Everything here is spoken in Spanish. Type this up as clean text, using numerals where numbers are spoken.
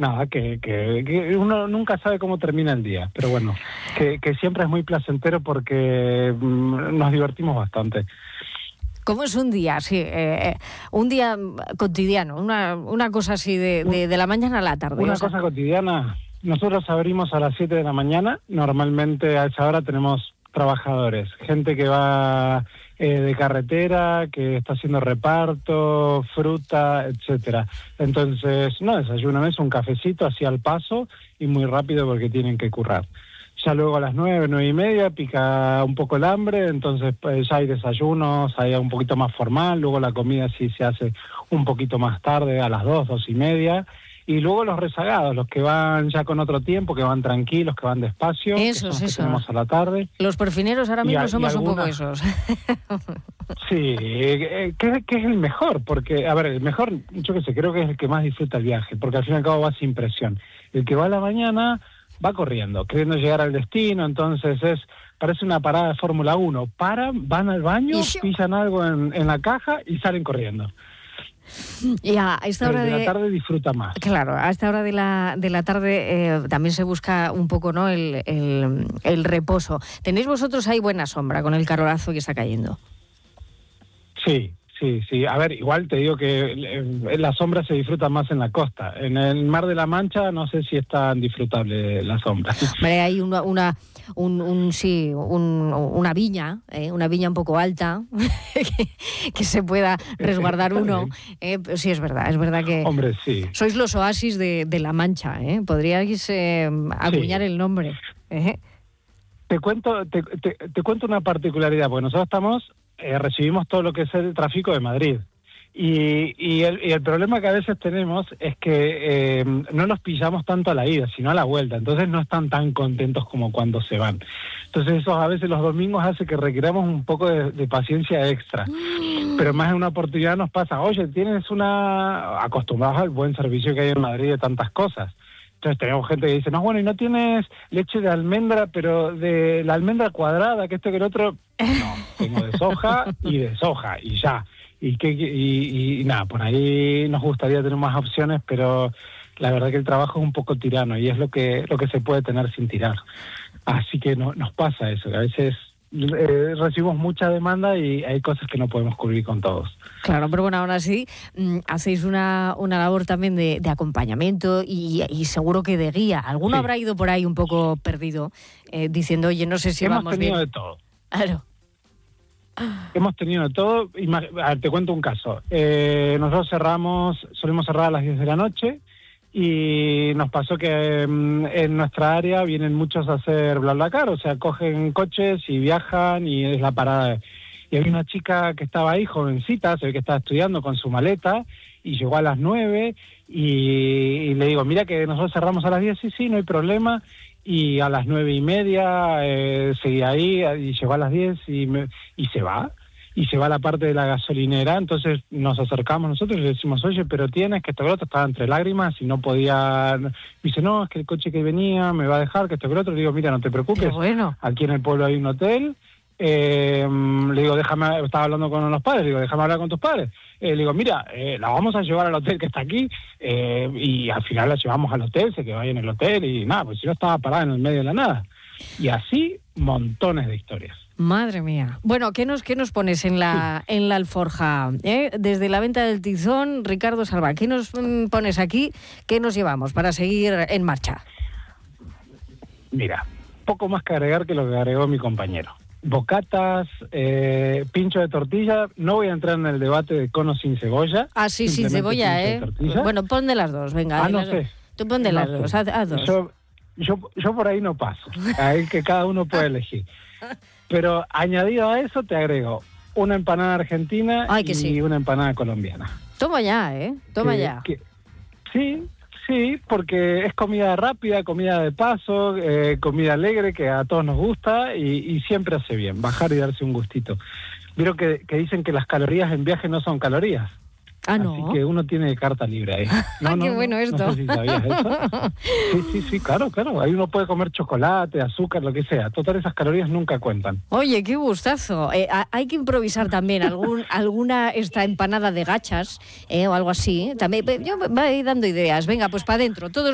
nada, que uno nunca sabe cómo termina el día, pero bueno, que siempre es muy placentero porque nos divertimos bastante. ¿Cómo es un día? Sí, un día cotidiano, una cosa así de la mañana a la tarde. Una cosa cotidiana. Nosotros abrimos a las 7 de la mañana. Normalmente a esa hora tenemos trabajadores, gente que va de carretera, que está haciendo reparto, fruta, etcétera. Entonces, no desayunan, es un cafecito así al paso y muy rápido porque tienen que currar. Ya luego a las 9:30 pica un poco el hambre, entonces pues, ya hay desayunos, hay un poquito más formal, luego la comida sí se hace un poquito más tarde, a las 2:30, y luego los rezagados, los que van ya con otro tiempo, que van tranquilos, que van despacio, que son los que tenemos a la tarde. Los perfineros ahora mismo somos un poco esos. Sí, que es el mejor, porque, a ver, el mejor, yo qué sé, creo que es el que más disfruta el viaje, porque al fin y al cabo va sin presión. El que va a la mañana va corriendo, queriendo llegar al destino, entonces parece una parada de Fórmula 1. Van al baño, pisan algo en la caja y salen corriendo. Y a esta hora de la tarde disfruta más. Claro, a esta hora de la tarde también se busca un poco, ¿no?, el reposo. ¿Tenéis vosotros ahí buena sombra con el calораzo que está cayendo? Sí. A ver, igual te digo que la sombra se disfruta más en la costa. En el Mar de la Mancha no sé si es tan disfrutable la sombra. Vale, hay una viña, una viña un poco alta, que se pueda resguardar uno. Sí, es verdad que... Hombre, sí. Sois los oasis de la Mancha, podríais acuñar el nombre. Te cuento una particularidad, porque nosotros recibimos todo lo que es el tráfico de Madrid. Y el problema que a veces tenemos es que no los pillamos tanto a la ida, sino a la vuelta. Entonces no están tan contentos como cuando se van. Entonces eso a veces los domingos hace que requiramos un poco de paciencia extra. Pero más en una oportunidad nos pasa, oye, tienes acostumbrados al buen servicio que hay en Madrid de tantas cosas. Entonces tenemos gente que dice, no, bueno, y no tienes leche de almendra, pero de la almendra cuadrada, que esto que el otro. No, tengo de soja y ya. Y nada, por ahí nos gustaría tener más opciones, pero la verdad que el trabajo es un poco tirano y es lo que se puede tener sin tirar. Así que nos pasa eso, que a veces recibimos mucha demanda y hay cosas que no podemos cubrir con todos. Claro, pero bueno, aún así hacéis una labor también de acompañamiento y seguro que de guía. ¿Alguno habrá ido por ahí un poco perdido diciendo, oye, no sé si vamos bien? Hemos tenido de todo. Claro. Hemos tenido de todo. A ver, te cuento un caso. Nosotros solemos cerrar a las 10 de la noche y nos pasó que en nuestra área vienen muchos a hacer BlaBlaCar, o sea, cogen coches y viajan y es la parada. Y había una chica que estaba ahí, jovencita, se ve que estaba estudiando con su maleta y llegó a las 9 y le digo, mira que nosotros cerramos a las 10, sí, no hay problema. Y a las 9:30 seguía ahí y llegó a las 10 y se va. Y se va a la parte de la gasolinera, entonces nos acercamos nosotros y le decimos, oye, pero tienes que esto que otro, estaba entre lágrimas y no podía... Dice, no, es que el coche que venía me va a dejar, que esto que otro. Le digo, mira, no te preocupes, bueno. Aquí en el pueblo hay un hotel. Le digo, estaba hablando con los padres, le digo, déjame hablar con tus padres. Le digo, mira, la vamos a llevar al hotel que está aquí, y al final la llevamos al hotel, se quedó ahí en el hotel y nada, pues si no estaba parada en el medio de la nada. Y así, montones de historias. Madre mía. Bueno, ¿qué nos pones en la alforja? Desde la venta del tizón, Ricardo Salva, ¿qué nos pones aquí? ¿Qué nos llevamos para seguir en marcha? Mira, poco más que agregar que lo que agregó mi compañero. Bocatas, pincho de tortilla. No voy a entrar en el debate de cono sin cebolla. Ah, sí, sin cebolla, Bueno, pon de las dos, venga. No sé. Tú pon de las dos, haz dos. Yo por ahí no paso. Ahí que cada uno puede elegir. Pero añadido a eso te agrego una empanada argentina y una empanada colombiana. Toma ya, Toma ya. Sí, porque es comida rápida, comida de paso, comida alegre que a todos nos gusta y siempre hace bien, bajar y darse un gustito. Vieron que dicen que las calorías en viaje no son calorías. Ah, ¿no? Así que uno tiene carta libre ahí. Qué bueno esto. No sé si sabías eso. Sí, claro. Ahí uno puede comer chocolate, azúcar, lo que sea. Total, esas calorías nunca cuentan. Oye, qué gustazo. Hay que improvisar también alguna esta empanada de gachas o algo así. También yo voy dando ideas. Venga, pues para adentro. Todos